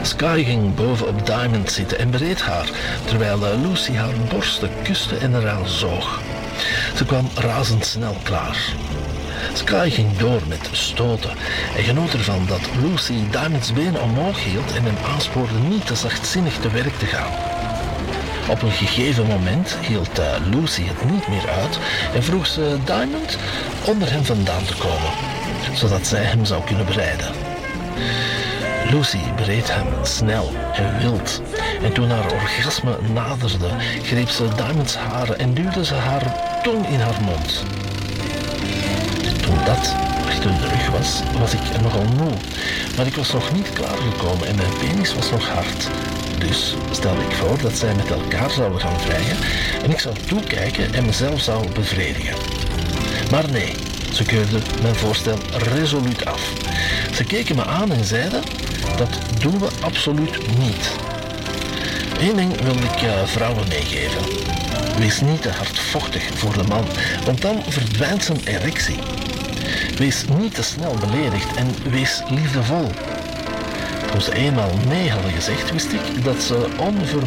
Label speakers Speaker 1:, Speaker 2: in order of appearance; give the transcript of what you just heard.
Speaker 1: Sky ging boven op Diamond zitten en bereed haar, terwijl Lucy haar borsten kuste en eraan zoog. Ze kwam razendsnel klaar. Sky ging door met stoten en genoot ervan dat Lucy Diamonds benen omhoog hield en hem aanspoorde niet te zachtzinnig te werk te gaan. Op een gegeven moment hield Lucy het niet meer uit en vroeg ze Diamond onder hem vandaan te komen, zodat zij hem zou kunnen bereiden. Lucy bereed hem snel en wild en toen haar orgasme naderde, greep ze Diamonds haren en duwde ze haar tong in haar mond. Toen dat achter de rug was, was ik nogal moe, maar ik was nog niet klaargekomen en mijn penis was nog hard. Dus stelde ik voor dat zij met elkaar zouden gaan vrijen en ik zou toekijken en mezelf zou bevredigen. Maar nee, ze keurden mijn voorstel resoluut af. Ze keken me aan en zeiden, dat doen we absoluut niet. Eén ding wil ik vrouwen meegeven. Wees niet te hardvochtig voor de man, want dan verdwijnt zijn erectie. Wees niet te snel beledigd en wees liefdevol. Toen ze eenmaal nee hadden gezegd, wist ik dat ze